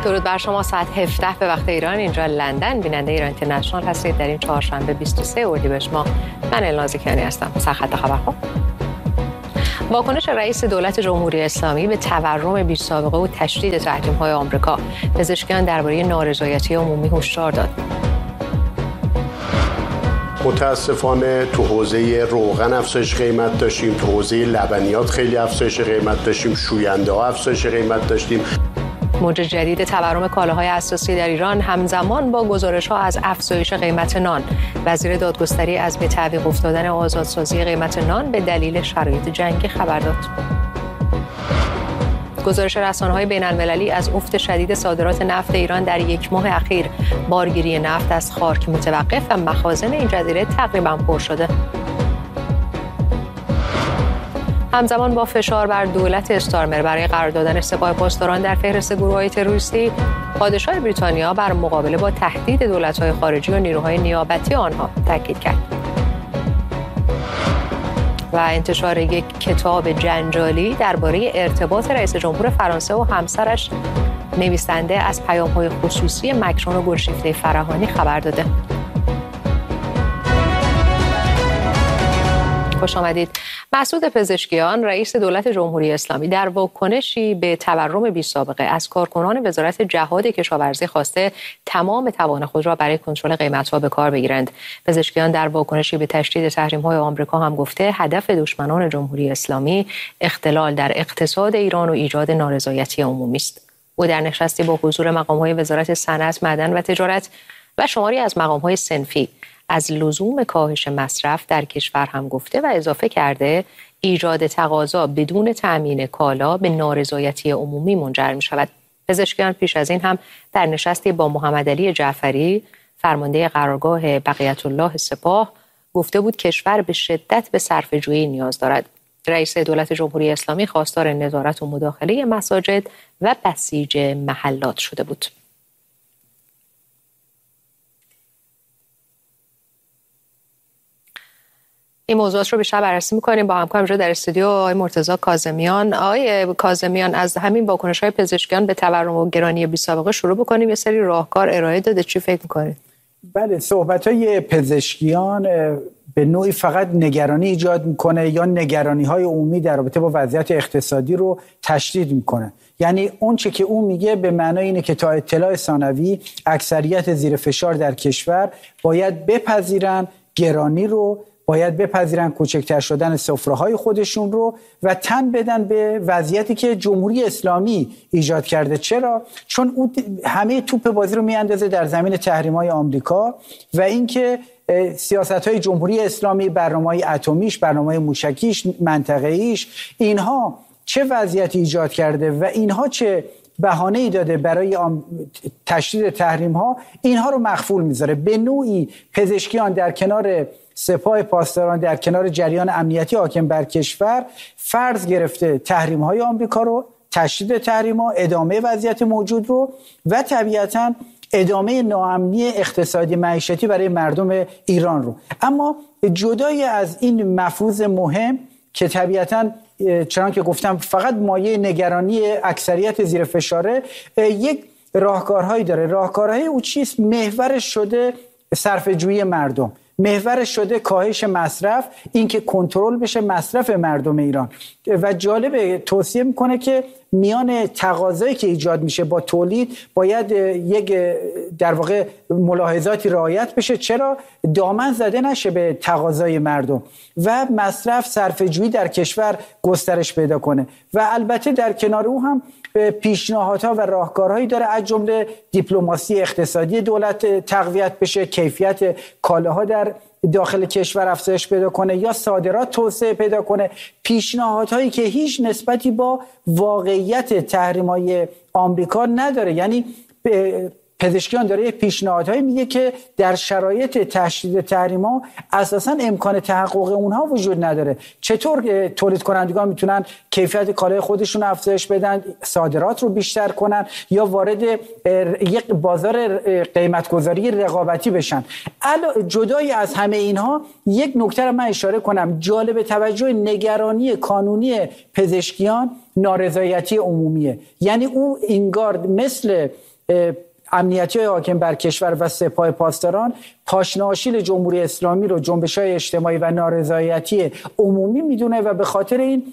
درود بر شما. ساعت 17 به وقت ایران، اینجا لندن. بیننده ایران اینترنشنال هستید در این چهارشنبه 23 اردیبهشت ماه. من الناز کیانی هستم. سرخط خبرها. واکنش رئیس دولت جمهوری اسلامی به تورم بی‌سابقه و تشدید تحریم‌های آمریکا. پزشکیان درباره نارضایتی عمومی هشدار داد. متاسفانه تو حوزه روغن افزایش قیمت داشتیم، تو حوزه لبنیات خیلی افزایش قیمت داشتیم، شوینده ها افزایش قیمت داشتیم. موج جدید تورم کالاهای اساسی در ایران همزمان با گزارش‌ها از افزایش قیمت نان. وزیر دادگستری از به تعویق افتادن آزادسازی قیمت نان به دلیل شرایط جنگی خبر داد. گزارش رسانه‌های بین‌المللی از افت شدید صادرات نفت ایران در یک ماه اخیر. بارگیری نفت از خارک متوقف و مخازن این جزیره تقریباً پر شده. همزمان با فشار بر دولت استارمر برای قرار دادن سپاه پاسداران در فهرست گروه‌های تروریستی، پادشاه بریتانیا بر مقابله با تهدید دولت‌های خارجی و نیروهای نیابتی آنها تاکید کرد. و انتشار یک کتاب جنجالی درباره ارتباط رئیس جمهور فرانسه و همسرش، نویسنده از پیام‌های خصوصی مکرون و گلشیفته فرهانی خبر داده. خوش آمدید. مسعود پزشکیان، رئیس دولت جمهوری اسلامی، در واکنشی به تورم بی‌سابقه از کارکنان وزارت جهاد کشاورزی خواسته تمام توان خود را برای کنترل قیمت‌ها به کار بگیرند. پزشکیان در واکنشی به تشدید تحریم‌های آمریکا هم گفته هدف دشمنان جمهوری اسلامی اختلال در اقتصاد ایران و ایجاد نارضایتی عمومی است. او در نشستی با حضور مقام‌های وزارت صنعت، معدن و تجارت و شماری از مقام‌های صنفی از لزوم کاهش مصرف در کشور هم گفته و اضافه کرده ایجاد تقاضا بدون تأمین کالا به نارضایتی عمومی منجر می شود. پزشکیان پیش از این هم در نشستی با محمدعلی جعفری، فرمانده قرارگاه بقیت الله سپاه، گفته بود کشور به شدت به صرفه‌جویی نیاز دارد. رئیس دولت جمهوری اسلامی خواستار نظارت و مداخله مساجد و بسیج محلات شده بود. این موضوعات رو بیشتر بررسی می‌کنیم با همکارم در استودیو آقای مرتضی کاظمیان. آقای کاظمیان، از همین واکنش‌های پزشکیان به تورم و گرانی بی‌سابقه شروع بکنیم. یه سری راهکار ارائه داده، چی فکر می‌کنید؟ بله، صحبت‌های پزشکیان به نوعی فقط نگرانی ایجاد می‌کنه یا نگرانی‌های عمومی در رابطه با وضعیت اقتصادی رو تشدید می‌کنه. یعنی اون چه که اون میگه به معنای اینه که تا اطلاع ثانوی اکثریت زیر فشار در کشور باید بپذیرن گرانی رو، باید بپذیرن کوچکتر شدن سفره‌های خودشون رو و تن بدن به وضعیتی که جمهوری اسلامی ایجاد کرده. چرا؟ چون اون همه توپ بازی رو میاندازه در زمین تحریم‌های آمریکا و اینکه سیاست‌های جمهوری اسلامی، برنامه‌های اتمیش، برنامه‌های موشکیش، منطقه‌ایش، اینها چه وضعیتی ایجاد کرده و اینها چه بهانه‌ای داده برای تشدید تحریم‌ها، اینها رو مخفول می‌ذاره. به نوعی پزشکیان در کنار سپاه پاسداران، در کنار جریان امنیتی حاکم بر کشور، فرض گرفته تحریم‌های آمریکا رو، تشدید تحریم‌ها، ادامه وضعیت موجود رو و طبیعتاً ادامه ناامنی اقتصادی معیشتی برای مردم ایران رو. اما جدای از این مفروض مهم که طبیعتاً چنان که گفتم فقط مایه نگرانی اکثریت زیر فشاره، یک راهکارهایی داره. راهکارهای او چیست؟ محورش شده صرفه‌جویی مردم، محورش شده کاهش مصرف، اینکه کنترل بشه مصرف مردم ایران. و جالب توصیه میکنه که میان تقاضایی که ایجاد میشه با تولید باید یک در واقع ملاحظاتی رعایت بشه. چرا؟ دامن زده نشه به تقاضای مردم و مصرف، صرفه‌جویی در کشور گسترش پیدا کنه. و البته در کنار او هم پیشنهادها و راهکارهایی داره، از جمله دیپلماسی اقتصادی دولت تقویت بشه، کیفیت کالاها در داخل کشور افزایش پیدا کنه یا صادرات توسعه پیدا کنه. پیشنهادهایی که هیچ نسبتی با واقعیت تحریم‌های آمریکا نداره. یعنی پزشکیان داره پیشنهادهایی میگه که در شرایط تشدید تحریم‌ها اساساً امکان تحقق اونها وجود نداره. چطور تولید کنندگان میتونن کیفیت کالای خودشون افزایش بدن، صادرات رو بیشتر کنن یا وارد یک بازار قیمت‌گذاری رقابتی بشن؟ جدای از همه اینها یک نکته رو من اشاره کنم جالب توجه، نگرانی کانونی پزشکیان نارضایتی عمومیه. یعنی او انگار مثل امنیتی حاکم بر کشور و سپاه پاسداران پاشناشیل جمهوری اسلامی رو جنبش‌های اجتماعی و نارضایتی عمومی میدونه و به خاطر این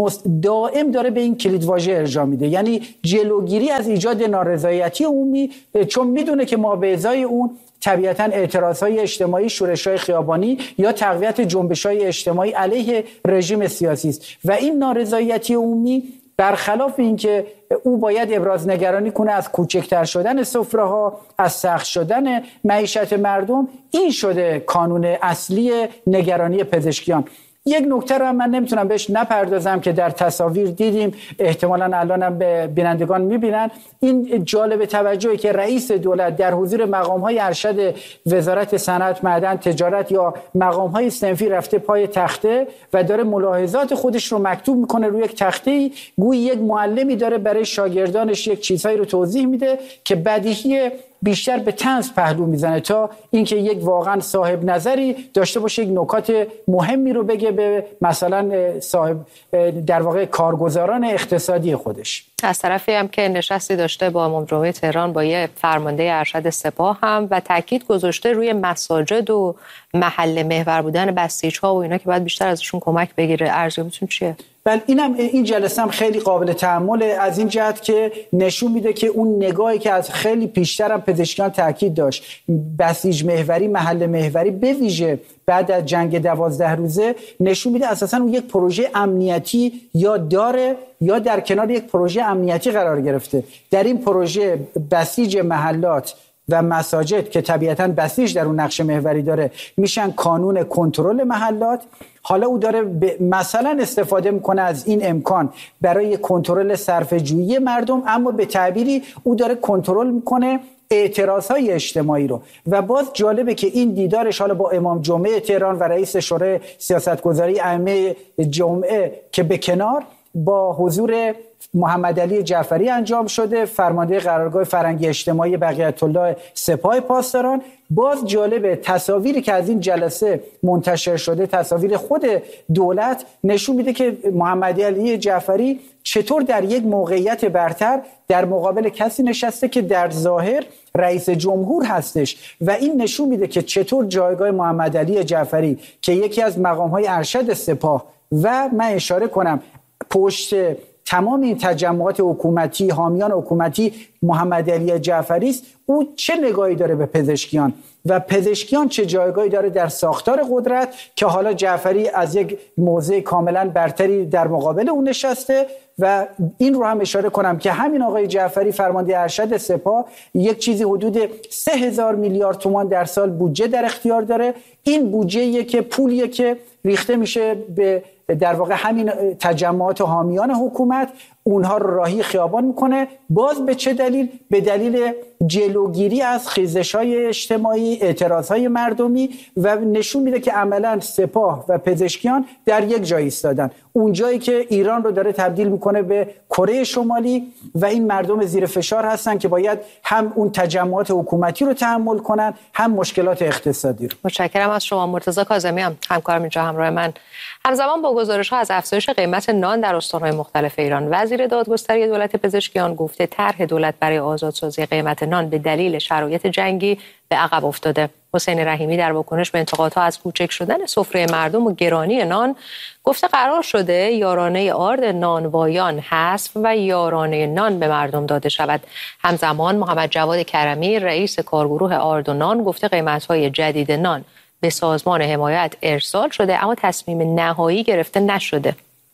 دائم داره به این کلیدواژه ارجاع میده، یعنی جلوگیری از ایجاد نارضایتی عمومی، چون میدونه که ما به ازای اون طبیعتاً اعتراضهای اجتماعی، شورش‌های خیابانی یا تقویت جنبش‌های اجتماعی علیه رژیم سیاسی است و این نارضایتی عمومی برخلاف اینکه او باید ابراز نگرانی کنه از کوچکتر شدن سفره‌ها، از سخت شدن معیشت مردم، این شده کانون اصلی نگرانی پزشکیان. یک نکته رو من نمیتونم بهش نپردازم که در تصاویر دیدیم، احتمالاً الانم به بینندگان میبینن، این جالب توجهی که رئیس دولت در حضور مقام‌های ارشد وزارت صنعت، معدن، تجارت یا مقام‌های صنفی رفته پای تخته و داره ملاحظات خودش رو مکتوب میکنه روی یک تخته‌ای، گویی یک معلمی داره برای شاگردانش یک چیزهایی رو توضیح میده که بدیهی بیشتر به طنز پهلو میزنه تا اینکه یک واقعا صاحب نظری داشته باشه، یک نکات مهمی رو بگه به مثلا صاحب در واقع کارگزاران اقتصادی خودش. از طرفی هم که نشستی داشته با امام جمعه تهران با یه فرمانده ارشد سپاه هم و تاکید گذاشته روی مساجد و محل محور بودن بسیج‌ها و اینا که باید بیشتر ازشون کمک بگیره. ارزیابیتون چیه؟ بله، این جلسه هم خیلی قابل تأمل از این جهت که نشون میده که اون نگاهی که از خیلی پیشتر هم پزشکان تاکید داشت، بسیج محوری، محل محوری، به ویژه بعد از جنگ 12 روزه، نشون میده اساساً اون یک پروژه امنیتی یا داره یا در کنار یک پروژه امنیتی قرار گرفته. در این پروژه بسیج محلات و مساجد که طبیعتاً بسیج در اون نقش محوری داره میشن کانون کنترل محلات. حالا او داره مثلا استفاده میکنه از این امکان برای کنترل صرفه‌جویی مردم، اما به تعبیری او داره کنترل میکنه اعتراضهای اجتماعی رو. و باز جالبه که این دیدارش حالا با امام جمعه تهران و رئیس شورای سیاستگذاری ائمه جمعه که به کنار، با حضور محمد علی جعفری انجام شده، فرمانده قرارگاه فرهنگی اجتماعی بقیت الله سپاه پاسداران. باز جالبه تصاویری که از این جلسه منتشر شده، تصاویر خود دولت، نشون میده که محمد علی جعفری چطور در یک موقعیت برتر در مقابل کسی نشسته که در ظاهر رئیس جمهور هستش و این نشون میده که چطور جایگاه محمد علی جعفری که یکی از مقام‌های ارشد سپاه و من اشاره کنم پشت تمام این تجمعات حکومتی، حامیان حکومتی محمد علی جعفری است، او چه نگاهی داره به پزشکیان و پزشکیان چه جایگاهی داره در ساختار قدرت که حالا جعفری از یک موضع کاملا برتری در مقابل اون نشسته. و این رو هم اشاره کنم که همین آقای جعفری فرمانده ارشد سپاه یک چیزی حدود 3000 میلیارد تومان در سال بودجه در اختیار داره. این بودجه‌ایه که پولیه که ریخته میشه به در واقع همین تجمعات و حامیان حکومت، اونها رو راهی خیابان میکنه. باز به چه دلیل؟ به دلیل جلوگیری از خیزش‌های اجتماعی، اعتراض‌های مردمی و نشون میده که عملاً سپاه و پزشکیان در یک جای ایستادن، اون جایی که ایران رو داره تبدیل میکنه به کره شمالی و این مردم زیر فشار هستن که باید هم اون تجمعات حکومتی رو تحمل کنن هم مشکلات اقتصادی رو. متشکرم از شما. مرتضی کاظمی هم همکارم اینجا همراه من. همزمان با گزارش‌ها از افزایش قیمت نان در استان‌های مختلف ایران، وزیر دادگستری دولت پزشکیان گفته طرح دولت برای آزادسازی قیمت نان به دلیل شرایط جنگی به عقب افتاده. حسین رحیمی در واکنش به انتقادها از کوچک شدن سفره مردم و گرانی نان گفته قرار شده یارانه آرد نانوایان حذف و یارانه نان به مردم داده شود. همزمان محمد جواد کرمی رئیس کارگروه آرد و نان گفته قیمت‌های جدید نان به سازمان حمایت ارسال شده اما تصمیم نهایی گرفته نشده.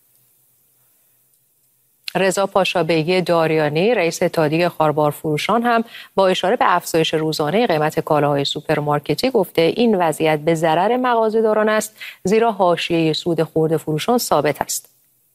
رضا پاشابیگی داریانی رئیس اتحادیه خاربار فروشان هم با اشاره به افزایش روزانه قیمت کالاهای سوپرمارکتی گفته این وضعیت به ضرر مغازه‌داران است، زیرا حاشیه سود خرده فروشان ثابت است.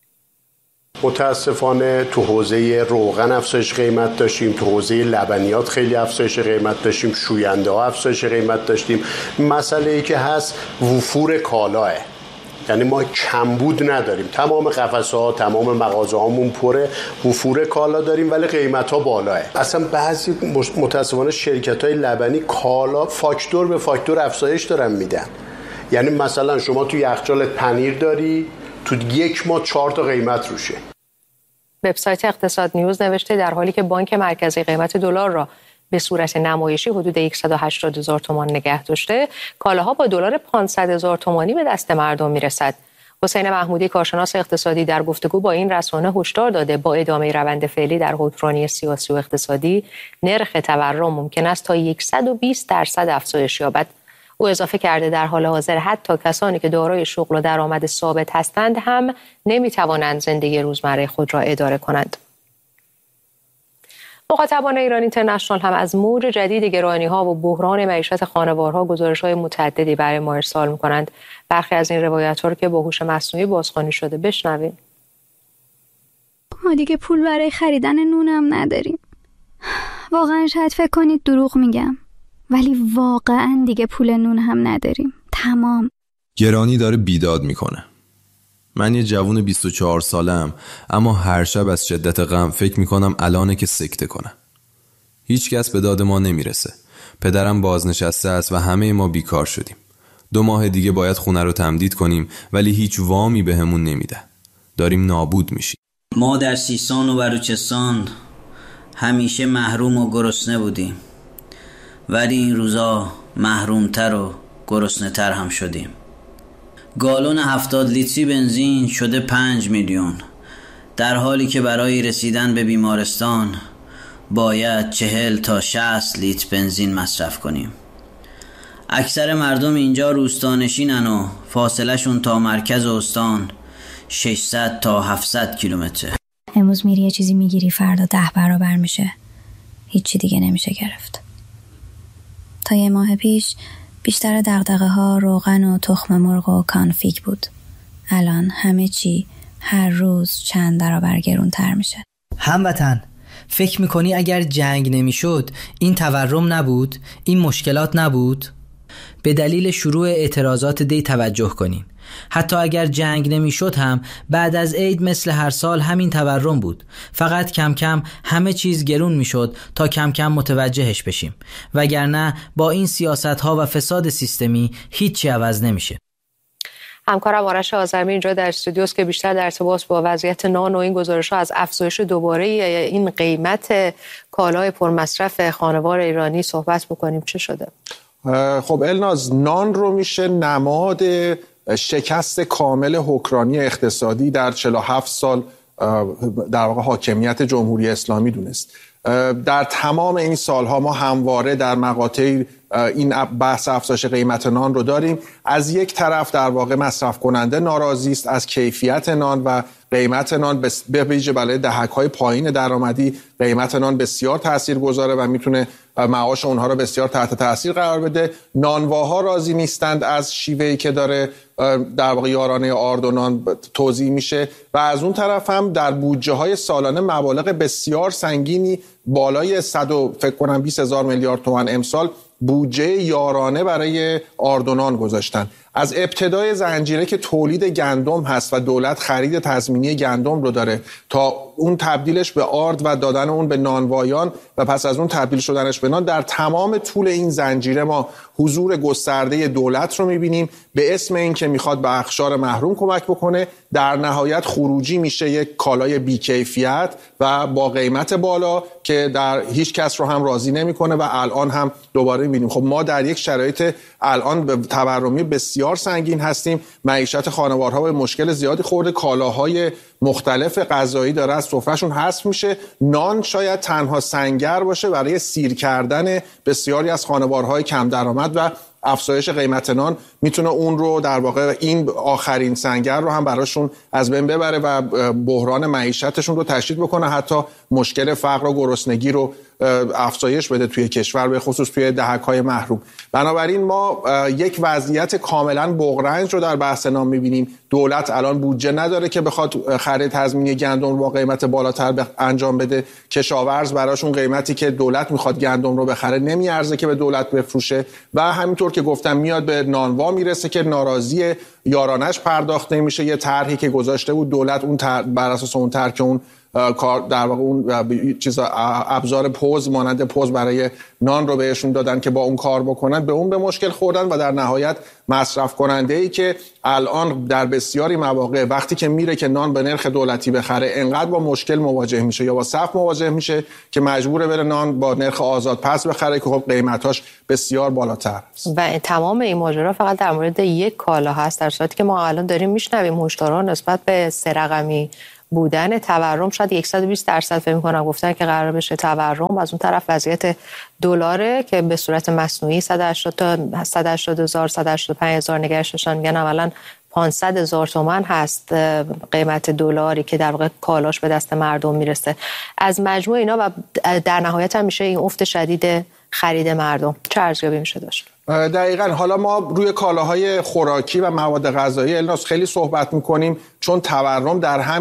متاسفانه تو حوزه روغن افزایش قیمت داشتیم، تو حوزه لبنیات خیلی افزایش قیمت داشتیم، شوینده ها افزایش قیمت داشتیم. مسئله ای که هست وفور کالاه، یعنی ما کمبود نداریم، تمام قفسه ها تمام مغازه هامون پره، وفور کالا داریم ولی قیمت ها بالاه. اصلا بعضی متاسفانه شرکت های لبنی کالا فاکتور به فاکتور افزایش دارن میدن. یعنی مثلا شما تو یخچالت پنیر داری، تو یک ماه 4 تا قیمت روشه. وبسایت اقتصاد نیوز نوشته در حالی که بانک مرکزی قیمت دلار را به صورت نمایشی حدود 180,000 تومان نگه داشته، کالاها با دلار 500,000 تومانی به دست مردم میرسد. حسین محمودی کارشناس اقتصادی در گفتگو با این رسانه هشدار داده با ادامه روند فعلی در حکمرانی سیاسی و اقتصادی نرخ تورم ممکن است تا 120% افزایش یابد. او اضافه کرده در حال حاضر حتی کسانی که دارای شغل و درآمد ثابت هستند هم نمیتوانند زندگی روزمره خود را اداره کنند. مخاطبان ایران اینترنشنال هم از موج جدید گرانی‌ها و بحران معیشت خانوارها گزارش‌های متعددی برای ما ارسال می‌کنند. برخی از این روایت‌ها رو که با هوش مصنوعی بازخوانی شده بشنویم. ما دیگه پول برای خریدن نونم نداریم. واقعا شاید فکر کنید دروغ میگم، ولی واقعا دیگه پول نون هم نداریم. تمام. گرانی داره بیداد میکنه. من یه جوون 24 سالم، اما هر شب از شدت غم فکر میکنم الانه که سکته کنم. هیچ کس به داد ما نمیرسه. پدرم بازنشسته است و همه ما بیکار شدیم. 2 ماه دیگه باید خونه رو تمدید کنیم، ولی هیچ وامی بهمون نمیده. داریم نابود میشیم. ما در سیستان و بلوچستان همیشه محروم و گرسنه بودیم، ولی این روزا محرومتر و گرسنه تر هم شدیم. گالون 70 لیتری بنزین شده 5 میلیون، در حالی که برای رسیدن به بیمارستان باید 40 تا 60 لیتر بنزین مصرف کنیم. اکثر مردم اینجا روستانشینن و فاصله شون تا مرکز استان 600 تا 700 کیلومتر. امروز میری یه چیزی میگیری، فردا 10 برابر میشه. هیچی دیگه نمیشه گرفت. تا 1 ماه پیش بیشتر دغدغه ها روغن و تخم مرغ و کانفیک بود. الان همه چی هر روز چند برابر گرونتر میشه. هموطن، فکر میکنی اگر جنگ نمیشد این تورم نبود، این مشکلات نبود؟ به دلیل شروع اعتراضات دی توجه کنین. حتی اگر جنگ نمیشد هم بعد از عید مثل هر سال همین تورم بود. فقط کم کم همه چیز گرون میشد تا کم کم متوجهش بشیم، وگرنه با این سیاست ها و فساد سیستمی هیچی عوض نمیشه. همکارم آرش آذرمی اینجا در استودیوست که بیشتر در ارتباط با وضعیت نان و این گزارش‌ها از افزایش دوباره این قیمت کالای پرمصرف خانوار ایرانی صحبت بکنیم. چه شده؟ خب الناز، نان رو میشه نماد شکست کامل حکمرانی اقتصادی در 47 سال در واقع حاکمیت جمهوری اسلامی دونست. در تمام این سالها ما همواره در مقاطع این بحث افزایش قیمت نان رو داریم. از یک طرف در واقع مصرف کننده ناراضی است از کیفیت نان و قیمت نان، به ویژه برای دهک‌های پایین درآمدی قیمت نان بسیار تاثیرگذاره و میتونه معاش اونها رو بسیار تحت تاثیر قرار بده. نانواها راضی نیستند از شیوهی که داره در واقع یارانه آرد و نان توزیع میشه و از اون طرف هم در بودجه های سالانه مبالغ بسیار سنگینی بالای 120,000 میلیارد تومان امسال بودجه یارانه برای آرد و نان گذاشتن. از ابتدای زنجیره که تولید گندم هست و دولت خرید تضمینی گندم رو داره تا اون تبدیلش به آرد و دادن اون به نانوایان و پس از اون تبدیل شدنش به نان، در تمام طول این زنجیره ما حضور گسترده دولت رو می‌بینیم به اسم این که میخواد به اقشار محروم کمک بکنه. در نهایت خروجی میشه یک کالای بی‌کیفیت و با قیمت بالا که در هیچ کس رو هم راضی نمی‌کنه و الان هم دوباره می‌بینیم. خب ما در یک شرایط الان به تورمی بسیار سنگین هستیم. معیشت خانوارها به مشکل زیادی خورده، کالاهای مختلف غذایی داره از سفرهشون حذف میشه. نان شاید تنها سنگر باشه برای سیر کردن بسیاری از خانوارهای کم درآمد و افزایش قیمت نان میتونه اون رو در واقع این آخرین سنگر رو هم براشون از بین ببره و بحران معیشتشون رو تشدید بکنه، حتی مشکل فقر و گرسنگی رو افزایش بده توی کشور، به خصوص توی دهک‌های محروم. بنابراین ما یک وضعیت کاملا بغرنج رو در بحث نان می‌بینیم. دولت الان بودجه نداره که بخواد خرید تضمینی گندم رو با قیمت بالاتر انجام بده. کشاورز براشون قیمتی که دولت می‌خواد گندم رو بخره نمیارزه که به دولت بفروشه و همینطور که گفتم میاد به نانوا میرسه که ناراضی یارانش پرداخت نمیشه. یه طرحی که گذاشته بود دولت، اون بر اساس اون طرح که اون در واقع اون چیزا ابزار پوز مانند پوز برای نان رو بهشون دادن که با اون کار بکنن، به اون به مشکل خوردن و در نهایت مصرف کننده ای که الان در بسیاری مواقع وقتی که میره که نان به نرخ دولتی بخره انقدر با مشکل مواجه میشه یا با صف مواجه میشه که مجبوره بره نان با نرخ آزاد پس بخره که خب قیمتاش بسیار بالاتر است. و تمام این ماجرا فقط در مورد یک کالا هست، در صورتی که ما الان داریم میشنویم هشدارها نسبت به سه رقمی بودن تورم. شاید 120% فکر می‌کنم گفتن که قرار بشه تورم. از اون طرف وضعیت دلاره که به صورت مصنوعی 180 تا 180,000 185,000 نگهش داشتن، میگن عملاً 500,000 تومان هست قیمت دلاری که در واقع کالاش به دست مردم میرسه. از مجموع اینا و در نهایت هم میشه این افت شدید خرید مردم، چه ارزیابی میشه داشت؟ دقیقاً. حالا ما روی کالاهای خوراکی و مواد غذایی الناس خیلی صحبت میکنیم چون تورم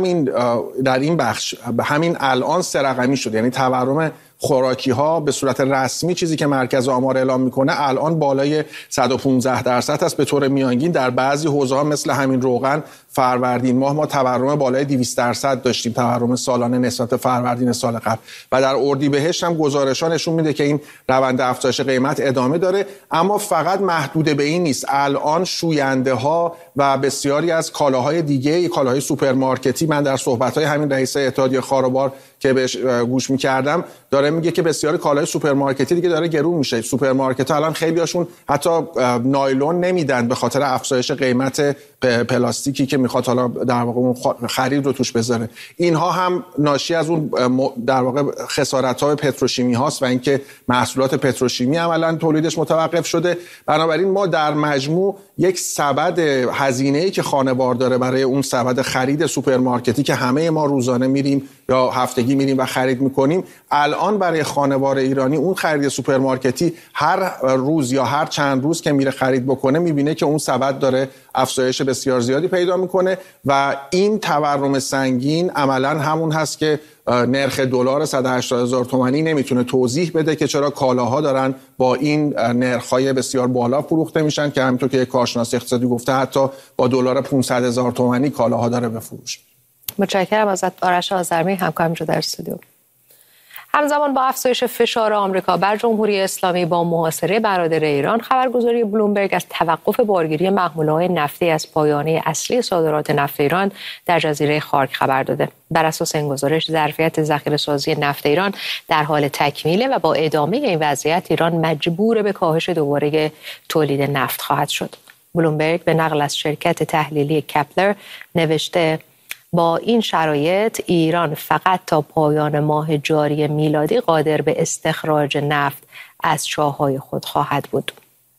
در این بخش همین الان سه رقمی شد. یعنی تورم خوراکی ها به صورت رسمی چیزی که مرکز آمار اعلام میکنه الان بالای 115% است به طور میانگین. در بعضی حوزه ها مثل همین روغن فروردین ماه ما تورم بالای 200% داشتیم، تورم سالانه نسبت فروردین سال قبل، و در اردیبهشت هم گزارش‌ها نشون میده که این روند افزایش قیمت ادامه داره. اما فقط محدود به این نیست. الان شوینده ها و بسیاری از کالاهای دیگه، کالاهای سوپرمارکتی، من در صحبت‌های همین رئیس اتحادیه خاروبار که بهش گوش می‌کردم داره میگه که بسیاری کالاهای سوپرمارکتی دیگه داره گرون میشه. سوپرمارکت‌ها الان خیلیاشون حتی نایلون نمیدن به خاطر افزایش قیمت پلاستیکی که میخواد حالا در واقع اون خرید رو توش بذاره. اینها هم ناشی از اون در واقع خسارت‌های پتروشیمی هاست و اینکه محصولات پتروشیمی عملاً تولیدش متوقف شده. بنابراین ما در مجموع یک سبد هزینه‌ای که خانوار داره برای اون سبد خرید سوپرمارکتی که همه ما روزانه میریم یا هفتگی میریم و خرید میکنیم، الان برای خانوار ایرانی اون خرید سوپرمارکتی هر روز یا هر چند روز که میره خرید بکنه میبینه که اون سبد داره افزایش بسیار زیادی پیدا میکنه و این تورم سنگین عملاً همون هست که نرخ دلار 180,000 تومانی نمیتونه توضیح بده که چرا کالاها دارن با این نرخ‌های بسیار بالا فروخته میشن که همونطور که یک کارشناس اقتصادی گفته حتی با دلار 500,000 تومانی کالاها داره بفروشه. متشکرم ازت آرش آذرمی، همکارم در استودیو. همزمان با افزایش فشار آمریکا بر جمهوری اسلامی با محاصره برادر ایران، خبرگزاری بلومبرگ از توقف بارگیری محموله‌های نفتی از پایانه اصلی صادرات نفت ایران در جزیره خارک خبر داده. بر اساس این گزارش ظرفیت ذخیره‌سازی نفت ایران در حال تکمیله و با ادامه این وضعیت ایران مجبور به کاهش دوباره تولید نفت خواهد شد. بلومبرگ به نقل از شرکت تحلیلی کپلر نوشته با این شرایط ایران فقط تا پایان ماه جاری میلادی قادر به استخراج نفت از چاه‌های خود خواهد بود.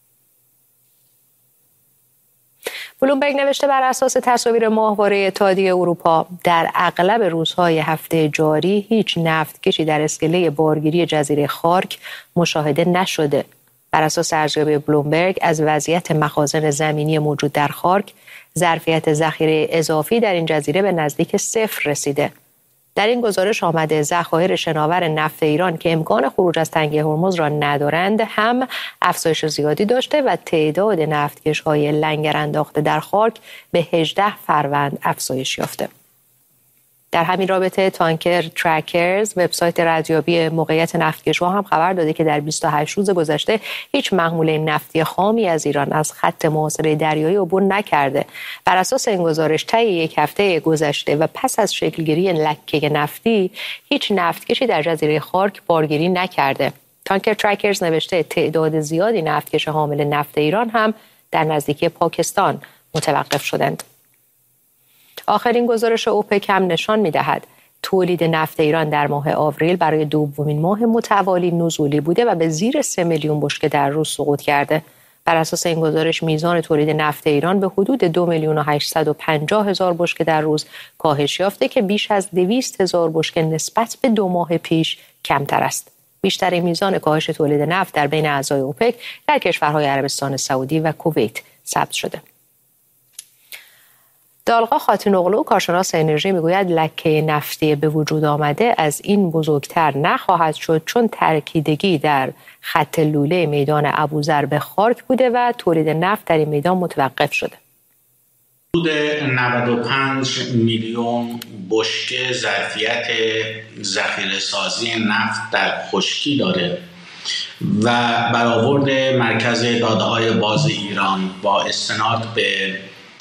بلومبرگ نوشته بر اساس تصاویر ماهواره اتحادیه اروپا در اغلب روزهای هفته جاری هیچ نفتکشی در اسکله بارگیری جزیره خارک مشاهده نشده. بر اساس ارزیابی بلومبرگ از وضعیت مخازن زمینی موجود در خارک، ظرفیت ذخیره اضافی در این جزیره به نزدیک صفر رسیده. در این گزارش آمده ذخایر شناور نفت ایران که امکان خروج از تنگه هرمز را ندارند هم افزایش زیادی داشته و تعداد نفتکش‌های لنگر انداخته در خارک به 18 فروند افزایش یافته. در همین رابطه تانکر ترکرز وبسایت ردیابی موقعیت نفتکش‌ها هم خبر داده که در 28 روز گذشته هیچ محموله نفتی خامی از ایران از خط محاصره دریایی عبور نکرده. بر اساس این گزارش طی یک هفته گذشته و پس از شکلگیری لکه نفتی هیچ نفتکشی در جزیره خارک بارگیری نکرده. تانکر ترکرز نوشته تعداد زیادی نفتکش حامل نفت ایران هم در نزدیکی پاکستان متوقف شدند. آخرین گزارش اوپک هم نشان می‌دهد تولید نفت ایران در ماه آوریل برای دومین ماه متوالی نزولی بوده و به زیر 3 میلیون بشکه در روز سقوط کرده. بر اساس این گزارش میزان تولید نفت ایران به حدود 2,850,000 بشکه در روز کاهش یافته که بیش از 200,000 بشکه نسبت به 2 ماه پیش کمتر است. بیشترین میزان کاهش تولید نفت در بین اعضای اوپک در کشورهای عربستان سعودی و کویت ثبت شده. دالقا خاتونوغلو کارشناس انرژی میگوید لکه نفتی به وجود آمده از این بزرگتر نخواهد شد چون ترکیدگی در خط لوله میدان ابوذر به خارک بوده و تولید نفت در این میدان متوقف شده. حدود 95 میلیون بشکه ظرفیت ذخیره سازی نفت در خشکی داره و برآورد مرکز داده‌های باز ایران با استناد به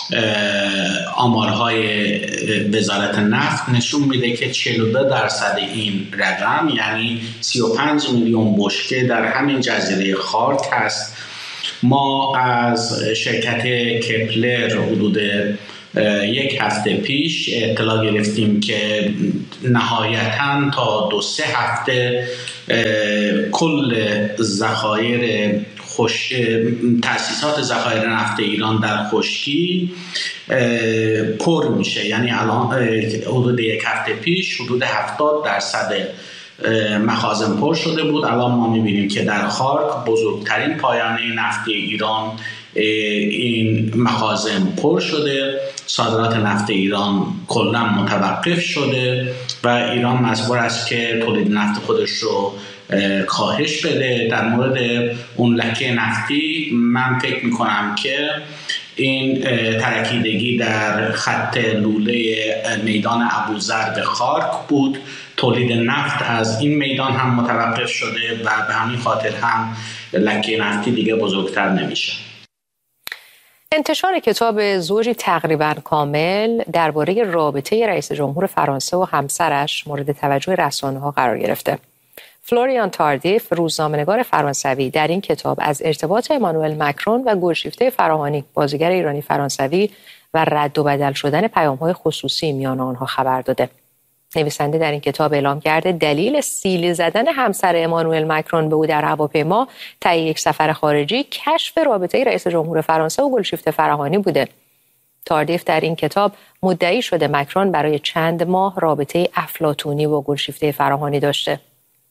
آمارهای وزارت نفت نشون میده که 42% این رقم، یعنی 35 میلیون بشکه در همین جزیره خارک هست. ما از شرکت کپلر حدود یک هفته پیش اطلاع گرفتیم که نهایتاً تا 2-3 هفته کل ذخایر تأسیسات ذخایر نفت ایران در خشکی پر میشه. یعنی الان حدود یک هفته پیش حدود 70% مخازن پر شده بود. الان ما میبینیم که در خارک بزرگترین پایانه نفتی ایران این مخازن پر شده. صادرات نفت ایران کلا متوقف شده و ایران مجبور است که تولید نفت خودش رو کاهش بده. در مورد اون لکه نفتی من فکر میکنم که این ترکیدگی در خط لوله میدان ابوذر به خارک بود. تولید نفت از این میدان هم متوقف شده و به همین خاطر هم لکه نفتی دیگه بزرگتر نمیشه. انتشار کتاب زوجی تقریبا کامل درباره رابطه رئیس جمهور فرانسه و همسرش مورد توجه رسانه‌ها قرار گرفته. فلوریان تاردیف، روزنامه‌نگار فرانسوی، در این کتاب از ارتباط امانوئل مکرون و گلشیفته فراهانی، بازیگر ایرانی فرانسوی، و رد و بدل شدن پیام‌های خصوصی میان آنها خبر داده. نویسنده در این کتاب اعلام کرده دلیل سیلی زدن همسر امانوئل مکرون به او در هواپیما طی یک سفر خارجی کشف رابطه رئیس جمهور فرانسه و گلشیفته فراهانی بوده. تاردیف در این کتاب مدعی شده مکرون برای چند ماه رابطه افلاطونی با گلشیفته فراهانی داشته.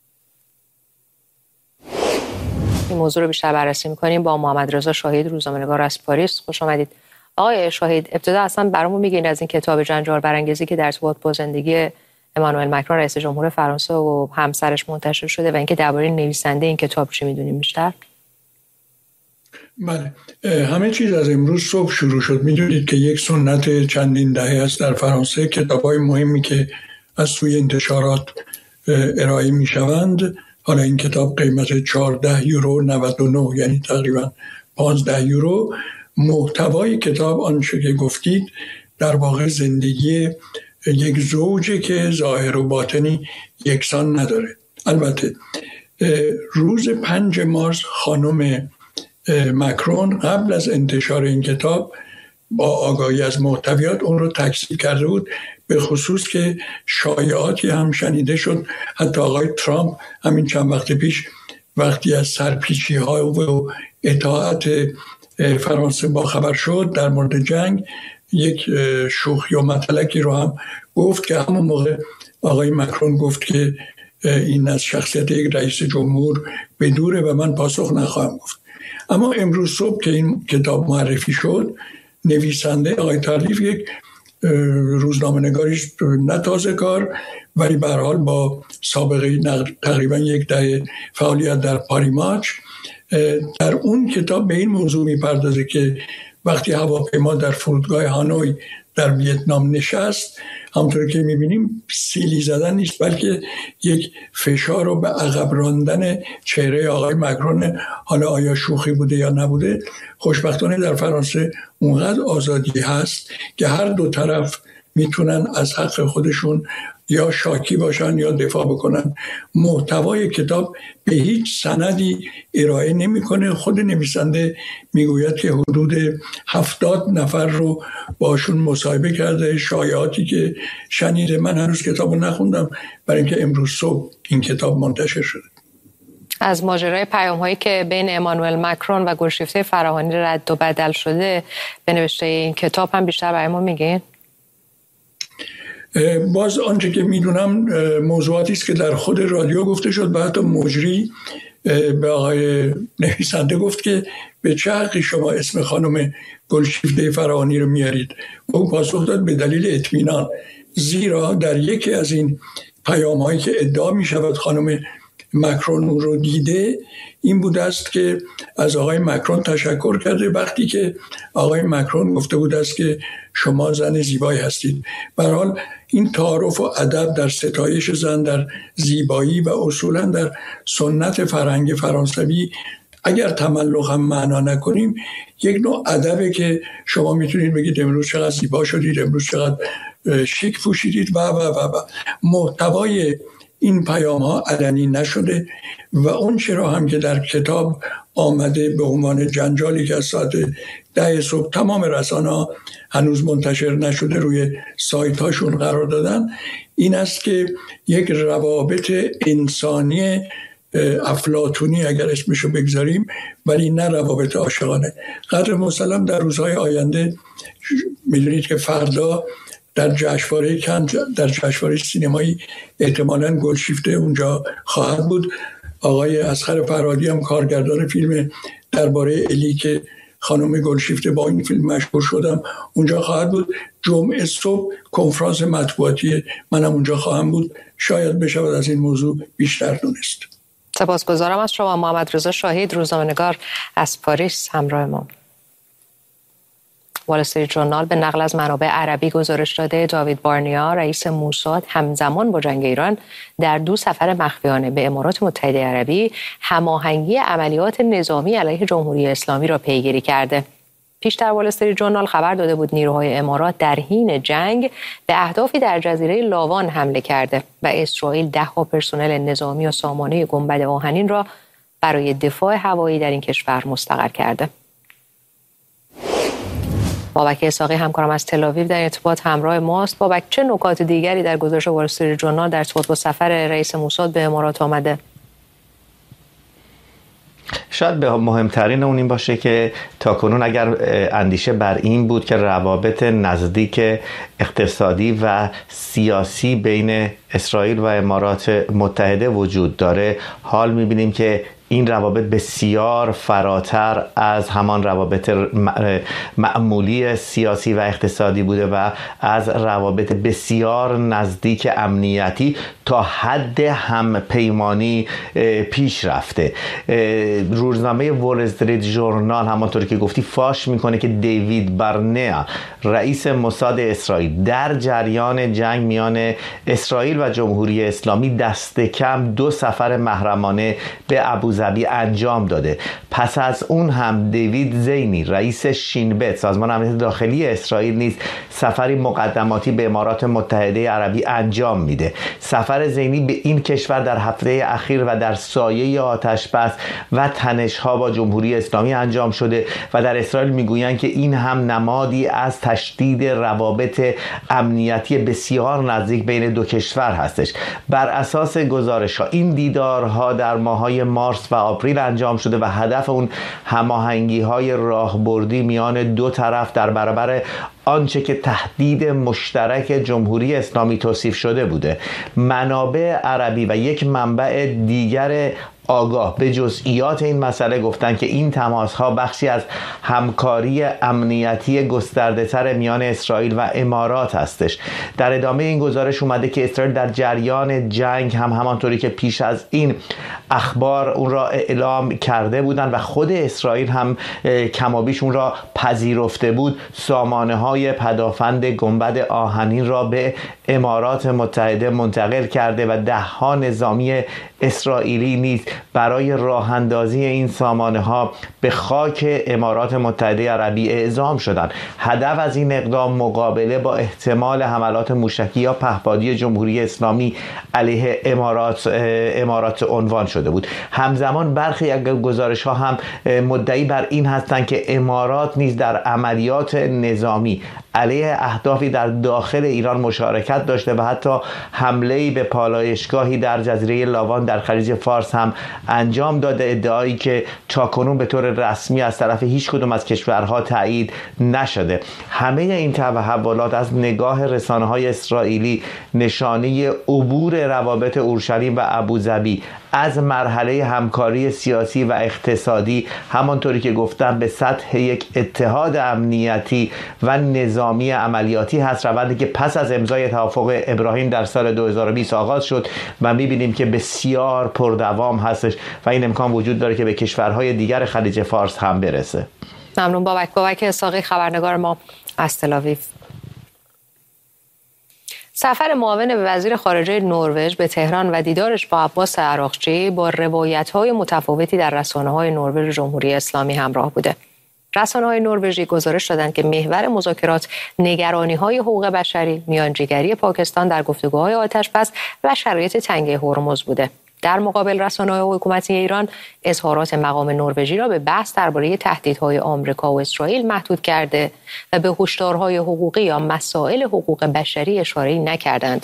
این موضوع رو بیشتر بررسی می‌کنیم با محمد رضا شاهید، روزنامه‌نگار از پاریس. خوش آمدید. آقای شاهید، ابتدا اصلا برامون میگین از این کتاب جنجال برانگیزی که در ارتباط با زندگی امانوئل مکرون رئیس جمهور فرانسه و همسرش منتشر شده و اینکه درباره نویسنده این کتاب چی میدونیم بیشتر؟ بله، همه چیز از امروز صبح شروع شد. میدونید که یک سنت چندین دهه است در فرانسه کتاب‌های مهمی که از سوی انتشارات ارائه میشوند. حالا این کتاب قیمت 14 یورو 99، یعنی تقریبا 15 یورو. محتوای کتاب آنچه که گفتید در واقع زندگی یک زوجه که ظاهر و باطنی یکسان نداره. البته روز 5 مارس خانم مکرون قبل از انتشار این کتاب با آگاهی از محتویات اون رو تکذیب کرده بود، به خصوص که شایعاتی هم شنیده شد. حتی آقای ترامپ همین چند وقت پیش وقتی از سرپیچی‌ها و اطاعت فرانسه با خبر شد در مورد جنگ، یک شوخی و مطلقی رو هم گفت که همون موقع آقای مکرون گفت که این از شخصیت یک رئیس جمهور بدوره و من پاسخ نخواهم گفت. اما امروز صبح که این کتاب معرفی شد، نویسنده آقای تاردیف یک روزنامه‌نگاریش نه تازه کار ولی به هر حال با سابقه تقریبا یک دهه فعالیت در پاریماچ، در اون کتاب به این موضوع میپردازه که وقتی هواپیما در فرودگاه هانوی در ویتنام نشست، همونطور که میبینیم سیلی زدن نیست بلکه یک فشار رو به عقب راندن چهره آقای مکرون. حالا آیا شوخی بوده یا نبوده، خوشبختانه در فرانسه اونقدر آزادی هست که هر دو طرف میتونن از حق خودشون یا شاکی باشن یا دفاع بکنن. محتوای کتاب به هیچ سندی ارائه نمیکنه. خود نویسنده میگوید که حدود 70 نفر رو باشون مصاحبه کرده. شایعاتی که شنیده، من هنوز کتابو نخوندم برای اینکه امروز صبح این کتاب منتشر شده. از ماجرای پیام‌هایی که بین امانوئل مکرون و گلشیفته فراهانی رد و بدل شده به نوشته این کتاب هم بیشتر برای ما میگین؟ باز آنچه که میدونم موضوعاتی است که در خود رادیو گفته شد و حتی مجری به آقای نویسنده گفت که به چه حقی شما اسم خانم گلشیفته فراهانی رو میارید. او پاسخ داد به دلیل اطمینان، زیرا در یکی از این پیام‌هایی که ادعا می‌شود خانم مکرون اون رو دیده این بوده است که از آقای مکرون تشکر کرده وقتی که آقای مکرون گفته بوده است که شما زن زیبایی هستید. به هر حال این تعارف و ادب در ستایش زن، در زیبایی و اصولا در سنت فرهنگ فرانسوی اگر تملق هم معنا نکنیم یک نوع ادبه که شما میتونید بگید امروز چقدر زیبا شدید، امروز چقدر شیک پوشیدید و محتوای این پیام ها علنی نشده و اون چرا هم که در کتاب آمده به عنوان جنجالی که از ساعت 10 صبح تمام رسانه ها هنوز منتشر نشده روی سایت هاشون قرار دادن، این است که یک روابط انسانی افلاطونی اگر اسمشو بگذاریم ولی نه روابط عاشقانه. قدر مسلم در روزهای آینده میدونید که فردا در جشنواره کن، در جشنواره سینمایی احتمالاً گلشیفته اونجا خواهد بود. آقای اصغر فرهادی هم کارگردان فیلم درباره الی که خانم گلشیفته با این فیلم مشهور شدم اونجا خواهد بود. جمعه صبح کنفرانس مطبوعاتی منم اونجا خواهم بود. شاید بشود از این موضوع بیشتر دونست. سپاسگزارم از شما. محمد رضا شاهید، روزنامه‌نگار از پاریس همراه ما. وال استریت ژورنال به نقل از منابع عربی گزارش داده داوید بارنیا، رئیس موساد، همزمان با جنگ ایران در 2 سفر مخفیانه به امارات متحده عربی هماهنگی عملیات نظامی علیه جمهوری اسلامی را پیگیری کرده. پیشتر وال استریت ژورنال خبر داده بود نیروهای امارات در حین جنگ به اهدافی در جزیره لاوان حمله کرده و اسرائیل 10 پرسنل نظامی و سامانه گنبد آهنین را برای دفاع هوایی در این کشور مستقر کرده. بابک اسحاقی همکارم از تل‌آویو در ارتباط همراه ماست. بابک، چه نکات دیگری در گزارش وال استریت ژورنال در ارتباط با سفر رئیس موساد به امارات آمده؟ شاید به مهمترین اون این باشه که تاکنون اگر اندیشه بر این بود که روابط نزدیک اقتصادی و سیاسی بین اسرائیل و امارات متحده وجود داره، حال می‌بینیم که این روابط بسیار فراتر از همان روابط معمولی سیاسی و اقتصادی بوده و از روابط بسیار نزدیک امنیتی تا حد هم پیمانی پیش رفته. روزنامه وال استریت ژورنال همانطور که گفتی فاش میکنه که دیوید بارنیا، رئیس موساد اسرائیل، در جریان جنگ میان اسرائیل و جمهوری اسلامی دست کم 2 سفر محرمانه به ابوظبی انجام داده. پس از اون هم دیوید زینی، رئیس شینبت، سازمان امنیت داخلی اسرائیل، نیز سفری مقدماتی به امارات متحده عربی انجام میده. سفر زینی به این کشور در هفته اخیر و در سایه آتش‌بس و تنش‌ها با جمهوری اسلامی انجام شده و در اسرائیل میگویند که این هم نمادی از تشدید روابط امنیتی بسیار نزدیک بین 2 کشور هستش. بر اساس گزارش‌ها این دیدارها در ماه‌های مارس و آپریل انجام شده و هدف اون هماهنگی‌های راهبردی میان 2 طرف در برابر آنچه که تهدید مشترک جمهوری اسلامی توصیف شده بوده. منابع عربی و یک منبع دیگر آگاه به جزئیات این مسئله گفتن که این تماس‌ها بخشی از همکاری امنیتی گسترده‌تر میان اسرائیل و امارات هستش. در ادامه این گزارش اومده که اسرائیل در جریان جنگ هم همانطوری که پیش از این اخبار اون را اعلام کرده بودن و خود اسرائیل هم کمابیش اون را پذیرفته بود، سامانه‌های پدافند گنبد آهنین را به امارات متحده منتقل کرده و 10 نظامی اسرائیلی نیز برای راه اندازی این سامانه ها به خاک امارات متحده عربی اعزام شدند. هدف از این اقدام مقابله با احتمال حملات موشکی یا پهپادی جمهوری اسلامی علیه امارات عنوان شده بود. همزمان برخی از گزارش ها هم مدعی بر این هستند که امارات نیز در عملیات نظامی علیه اهدافی در داخل ایران مشارکت داشته و حتی حمله‌ای به پالایشگاهی در جزیره لاوان در خلیج فارس هم انجام داده، ادعایی که تاکنون به طور رسمی از طرف هیچ کدوم از کشورها تایید نشده. همه این تحولات از نگاه رسانه‌های اسرائیلی نشانه عبور روابط اورشلیم و ابوظبی از مرحله همکاری سیاسی و اقتصادی همانطوری که گفتم به سطح یک اتحاد امنیتی و نظامی نظامی عملیاتی هست، روندی که پس از امضای توافق ابراهیم در سال 2020 آغاز شد و می‌بینیم که بسیار پردوام هستش و این امکان وجود داره که به کشورهای دیگر خلیج فارس هم برسه. ممنون. بابک اسحاقی خبرنگار ما از تل‌آویو. سفر معاون وزیر خارجه نروژ به تهران و دیدارش با عباس عراقچی با روایت‌های متفاوتی در رسانه‌های نروژ جمهوری اسلامی همراه بوده. رسانه‌های نروژی گزارش دادند که محور مذاکرات نگرانی‌های حقوق بشری، میانجیگری پاکستان در گفتگوهای آتش‌بس و شرایط تنگه هرمز بوده. در مقابل رسانه‌های حکومتی ایران اظهارات مقام نروژی را به بحث درباره تهدیدهای آمریکا و اسرائیل محدود کرده و به هشدارهای حقوقی یا مسائل حقوق بشری اشاره‌ای نکردند.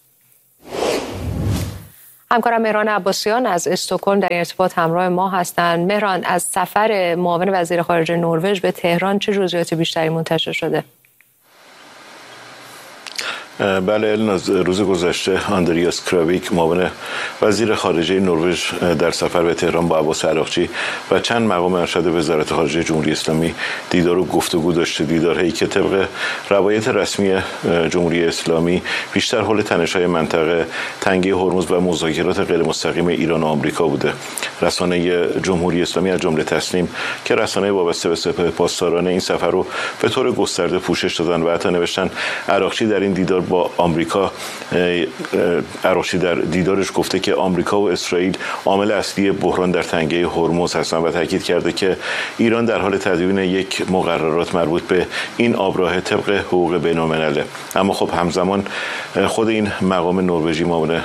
همکارم مهران عباسیان از استکهلم در ارتباط همراه ما هستند. مهران، از سفر معاون وزیر خارجه نروژ به تهران چه جزئیات بیشتری منتشر شده؟ بله الناز، روز گذشته آندریاس کراویک معاون وزیر خارجه نروژ در سفر به تهران با عباس عراقچی و چند مقام ارشد وزارت خارجه جمهوری اسلامی دیدار و گفتگو داشته. دیدارهایی که طبق روایت رسمی جمهوری اسلامی بیشتر حول تنش‌های منطقه، تنگه هرمز و مذاکرات غیر مستقیم ایران و آمریکا بوده. رسانه جمهوری اسلامی از جمله تسنیم که رسانه وابسته به سپاه پاسداران این سفر رو به طور گسترده پوشش دادن و حتی نوشتن عراقچی در این دیدار با آمریکا، عراقچی در دیدارش گفته که آمریکا و اسرائیل عامل اصلی بحران در تنگه هرمز هستند و تاکید کرده که ایران در حال تدوین یک مقررات مربوط به این آبراه طبق حقوق بین‌الملل. اما خب همزمان خود این مقام نروژی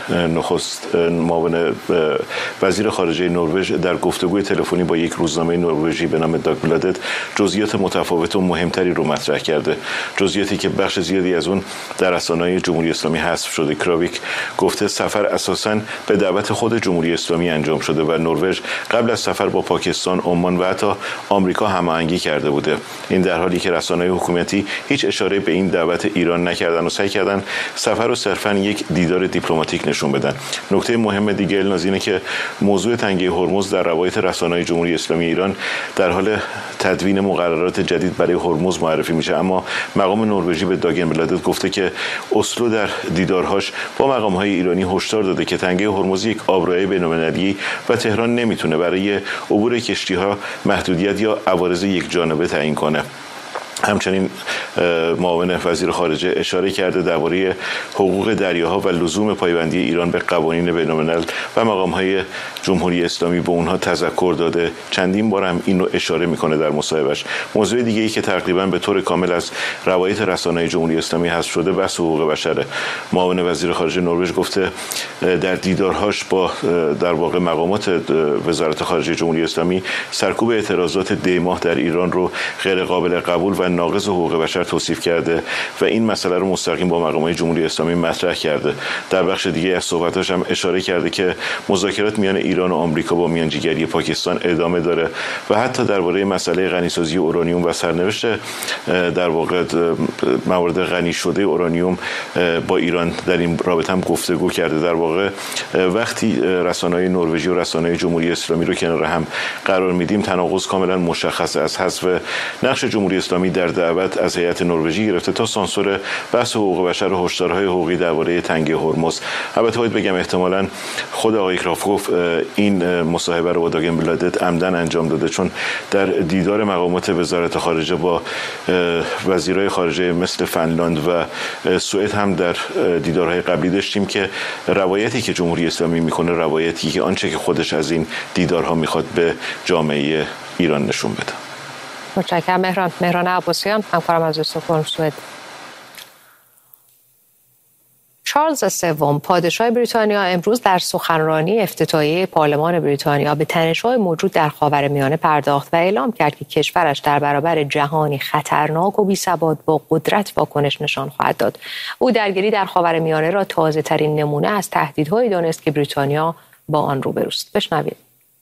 معاون وزیر خارجه نروژ در گفتگوی تلفنی با یک روزنامه نروژی به نام داگبلادت جزئیات متفاوت و مهمتری رو مطرح کرده، جزئیاتی که بخش زیادی از اون در رسانه‌های جمهوری اسلامی حذف شده. کراویک گفته سفر اساساً به دعوت خود جمهوری اسلامی انجام شده و نروژ قبل از سفر با پاکستان، عمان و حتی آمریکا هماهنگی کرده بوده. این در حالی که رسانه‌های حکومتی هیچ اشاره به این دعوت ایران نکردن و سعی کردن سفر رو صرفاً یک دیدار دیپلماتیک نشون بدن. نکته مهم دیگه الناز اینه که موضوع تنگه هرمز در روایت رسانه‌های جمهوری اسلامی ایران در حال تدوین مقررات جدید برای هرمز معرفی میشه، اما مقام نروژی به داگبلادت گفته که اسلو در دیدارهاش با مقام‌های ایرانی هشدار داده که تنگه هرمز یک آبراه بین‌المللی و تهران نمیتونه برای عبور کشتی‌ها محدودیت یا عوارض یک جانبه تعیین کنه. همچنین معاون وزیر خارجه اشاره کرده درباره حقوق دریاها و لزوم پایبندی ایران به قوانین بین‌الملل و مقام‌های جمهوری اسلامی به اونها تذکر داده. چندین بار هم این رو اشاره میکنه در مصاحبهش. موضوع دیگه‌ای که تقریبا به طور کامل از روایت رسانه‌های جمهوری اسلامی حذف شده بحث حقوق بشره. معاون وزیر خارجه نروژ گفته در دیدارهاش با در واقع مقامات وزارت خارجه جمهوری اسلامی سرکوب اعتراضات دی‌ماه در ایران رو غیر قابل قبول و ناقض حقوق بشر توصیف کرده و این مسئله رو مستقیم با مقامات جمهوری اسلامی مطرح کرده. در بخش دیگه از صحبتاش هم اشاره کرده که مذاکرات میان ایران و آمریکا با میانجیگری پاکستان ادامه داره و حتی درباره مسئله غنیسازی اورانیوم و سرنوشت در واقع موارد غنی شده اورانیوم با ایران در این رابطه هم گفتگو کرده. در واقع وقتی رسانه‌های نروژی و رسانه‌های جمهوری اسلامی رو کنار هم قرار میدیم تناقض کاملا مشخص از حذف نقش جمهوری اسلامی در دعوت از هیئت نروژی گرفته تا سانسور بحث حقوق بشر و هشدارهای حقوقی درباره تنگه هرمز. البته باید بگم احتمالاً خود آقای کراویک این مصاحبه رو با داگبلادت عمدن انجام داده، چون در دیدار مقامات وزارت خارجه با وزیرای خارجه مثل فنلاند و سوئد هم در دیدارهای قبلی داشتیم که روایتی که جمهوری اسلامی میکنه روایتی که آنچه که خودش از این دیدارها میخواد به جامعه ایران نشون بده. متشکرم مهران عباسیان، همکارم از استکهلم سوئد. چارلز سوم پادشاه بریتانیا امروز در سخنرانی افتتاحیه پارلمان بریتانیا به تنش‌های موجود در خاورمیانه پرداخت و اعلام کرد که کشورش در برابر جهانی خطرناک و بی‌ثبات با قدرت واکنش نشان خواهد داد. او درگیری در خاورمیانه را تازه‌ترین نمونه از تهدیدهایی دانست که بریتانیا با آن روبروست. بشنوید.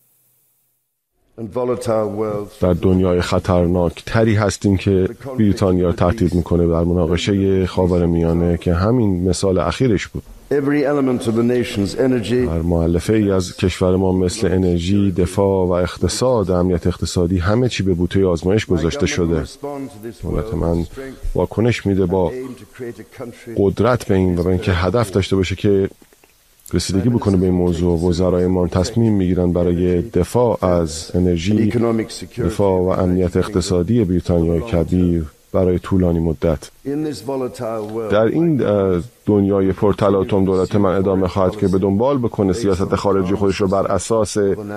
در دنیای خطرناک تری هستیم که بریتانیا تهدید میکنه در مناقشه خاورمیانه که همین مثال اخیرش بود. در مؤلفه ای از کشور ما مثل انرژی، دفاع و اقتصاد، امنیت اقتصادی، همه چی به بوته آزمایش گذاشته شده. دولت من واکنش میده با قدرت به این و به اینکه هدف داشته باشه که رسیدگی بکنه به این موضوع. وزرایمان تصمیم میگیرن برای دفاع از انرژی، دفاع و امنیت اقتصادی بریتانیای کبیر برای طولانی مدت. در این دنیای پرتلاطم دولت من ادامه خواهد که به دنبال بکنه سیاست خارجی خودش رو بر اساس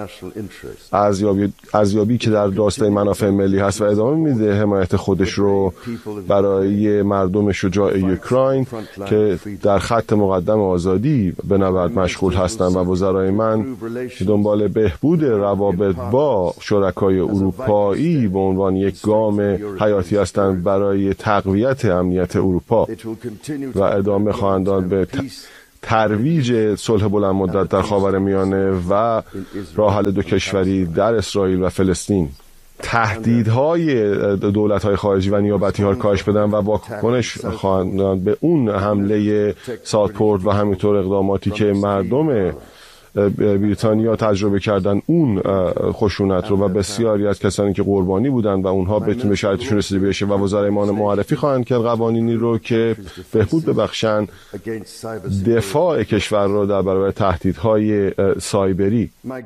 ارزیابی که در راستای منافع ملی هست و ادامه میده حمایت خودش رو برای مردم شجاع اوکراین که در خط مقدم آزادی به نبرد مشغول هستند. و وزرای من دنبال بهبود روابط با شرکای اروپایی به عنوان یک گام حیاتی هستند برای تقویت امنیت اروپا و ادامه خواهند داد به ترویج صلح بلند مدت در خاورمیانه و راه حل دو کشوری در اسرائیل و فلسطین. تهدیدهای دولت‌های خارجی و نیابتی‌ها رو کاهش بدن و واکنش خواهند به اون حمله ساوتپورت و همینطور اقداماتی که مردم بریتانیا تجربه کردن اون خشونت رو و بسیاری از کسانی که قربانی بودن و اونها بتون به شرطشون رسیده بشه و وزرایمان معرفی خواهند کرد قوانینی رو که بهبود ببخشن دفاع کشور رو در برابر تهدیدهای سایبری.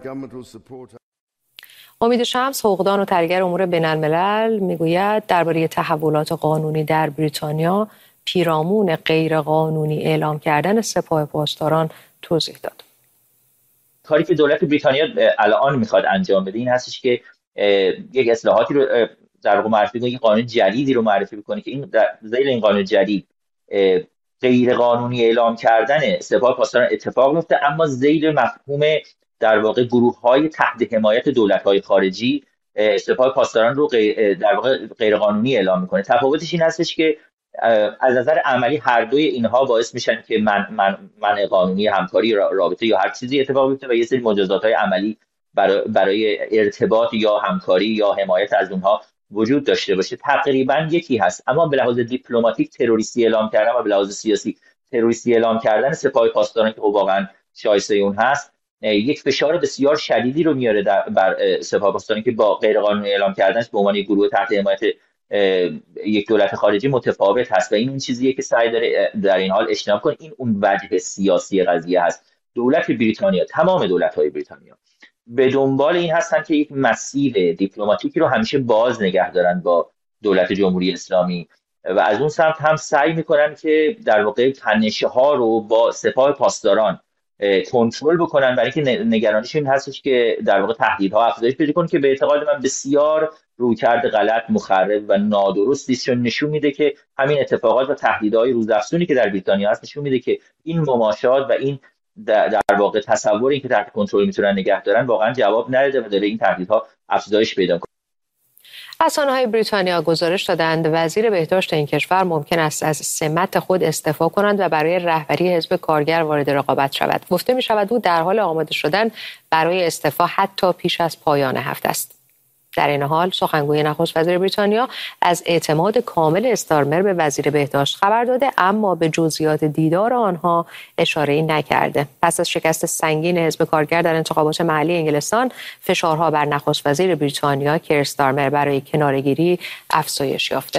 امید شمس، حقوقدان و تحلیلگر امور بین‌الملل، میگوید درباره تحولات قانونی در بریتانیا پیرامون غیرقانونی اعلام کردن سپاه پاسداران توضیح داد. کاری که دولت بریتانیا الان میخواد انجام بده این هستش که یک اصلاحاتی رو در واقع معرفی کنه، یک قانون جدیدی رو معرفی بکنه که این ذیل این قانون جدید غیر قانونی اعلام کردن سپاه پاسداران اتفاق میفته، اما ذیل مفهوم در واقع گروه‌های تحت حمایت دولت‌های خارجی سپاه پاسداران رو در واقع غیر قانونی اعلام میکنه. تفاوتش این هستش که از نظر عملی هر دوی اینها باعث میشن که منع قانونی همکاری رابطه یا هر چیزی اتفاق بیفته و یه سری مجازات‌های عملی برای ارتباط یا همکاری یا حمایت از اونها وجود داشته باشه. تقریبا یکی هست، اما به لحاظ دیپلماتیک تروریستی اعلام کردن و به لحاظ سیاسی تروریستی اعلام کردن سپاه پاسداران که واقعا شایسته اون هست یک فشار بسیار شدیدی رو میاره بر سپاه پاسداران که با غیر قانونی اعلام کردنش به عنوان یک گروه تحت حمایت یک دولت خارجی متفاوت هست و این اون چیزیه که سعی داره در این حال اجتناب کنه. این اون وجه سیاسی قضیه هست. دولت بریتانیا، تمام دولت‌های بریتانیا به دنبال این هستن که یک مسیر دیپلماتیکی رو همیشه باز نگه دارن با دولت جمهوری اسلامی و از اون سمت هم سعی میکنن که در واقع تنش‌ها رو با سپاه پاسداران کنترل بکنن، برای اینکه نگرانیشون هستش که در واقع تهدیدها افزایش پیدا کنه که به اعتقاد من بسیار رویکرد غلط، مخرب و نادرستی است، چون نشون میده که همین اتفاقات و تهدیدهای روزافزونی که در بریتانیا هست نشون میده که این مماشات و این در واقع تصوری که تحت کنترل میتونن نگه دارن واقعا جواب نداده و داره این تهدیدها افزایش پیدا کنه. رسانه‌های بریتانیا گزارش دادند وزیر بهداشت این کشور ممکن است از سمت خود استعفا کنند و برای رهبری حزب کارگر وارد رقابت شود. گفته می شود او در حال آماده شدن برای استعفا حتی پیش از پایان هفته است. در این حال سخنگوی نخست وزیر بریتانیا از اعتماد کامل استارمر به وزیر بهداشت خبر داده، اما به جزئیات دیدار آنها اشاره‌ای نکرده. پس از شکست سنگین حزب کارگر در انتخابات محلی انگلستان، فشارها بر نخست وزیر بریتانیا کیر استارمر برای کناره‌گیری افزایش یافته.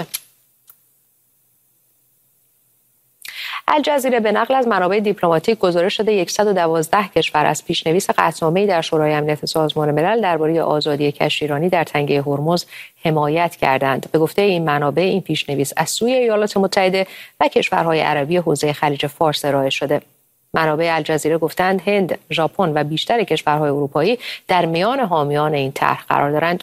الجزیره به نقل از منابع دیپلماتیک گزارش داده 112 کشور از پیشنویس قطعنامه‌ای در شورای امنیت سازمان ملل درباره آزادی کشتیرانی در تنگه هرمز حمایت کردند. به گفته این منابع این پیشنویس از سوی ایالات متحده و کشورهای عربی حوزه خلیج فارس ارائه شده. منابع الجزیره گفتند هند، ژاپن و بیشتر کشورهای اروپایی در میان حامیان این طرح قرار دارند.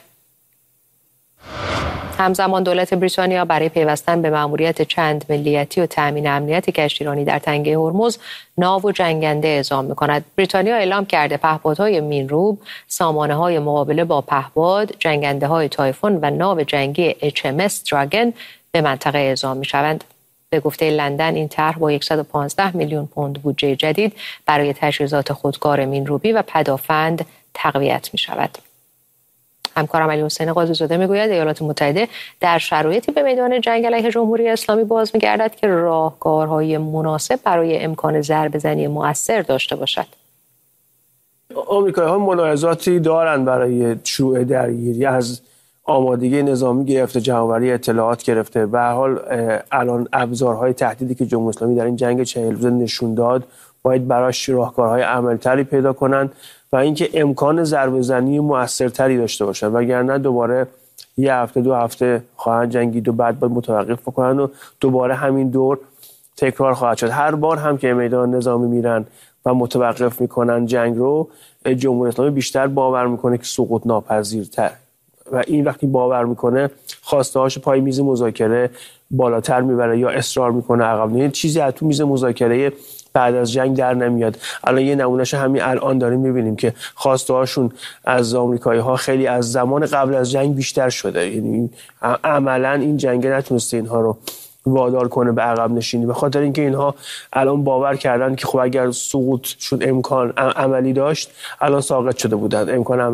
همزمان دولت بریتانیا برای پیوستن به مأموریت چند ملیتی و تأمین امنیت کشتیرانی در تنگه هرمز ناو و جنگنده اعزام می‌کند. بریتانیا اعلام کرده پهپادهای مینروب، سامانه‌های مقابله با پهپاد، جنگنده‌های تایفون و ناو جنگی HMS دراگن به منطقه اعزام می‌شوند. به گفته لندن این طرح با 115 میلیون پوند بودجه جدید برای تجهیزات خودکار مینروبی و پدافند تقویت می‌شود. همکارم علی حسین قاضی‌زاده میگوید ایالات متحده در شرایطی به میدان جنگ علیه جمهوری اسلامی باز می‌گردد که راهکارهای مناسب برای امکان ضربه‌زنی مؤثر داشته باشد. آمریکایی‌ها ملاحظاتی دارند برای شروع درگیری، از آمادگی نظامی گرفته، جمع‌آوری اطلاعات گرفته. به هر حال الان ابزارهای تهدیدی که جمهوری اسلامی در این جنگ 40 روزه نشون داد باید براش راهکارهای عملتری پیدا کنند و اینکه امکان ضربه‌زنی موثرتری داشته باشند، وگرنه دوباره یه هفته 2 هفته خواهند جنگید و بعد باید متوقف بکنن و دوباره همین دور تکرار خواهد شد. هر بار هم که میدان نظامی میرن و متوقف میکنن جنگ رو، جمهوری اسلامی بیشتر باور میکنه که سقوط ناپذیرتر و این وقتی باور میکنه خواسته‌هاش پای میز مذاکره بالاتر میبره یا اصرار میکنه عقب. نه چیزی از تو میز مذاکره بعد از جنگ در نمیاد. الان یه نمونهش همین الان داریم میبینیم که خواسته‌هاشون از آمریکایی‌ها خیلی از زمان قبل از جنگ بیشتر شده. یعنی عملاً این جنگ نتونسته اینها رو وادار کنه به عقب نشینی، به خاطر اینکه اینها الان باور کردن که خب اگر سقوط شد امکان عملی داشت الان ساقط شده بودن، امکان